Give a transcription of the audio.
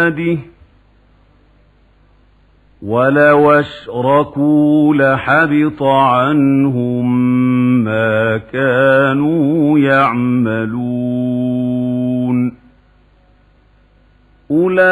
عباده ولو أشركوا لحبط عنهم ما كانوا يعملون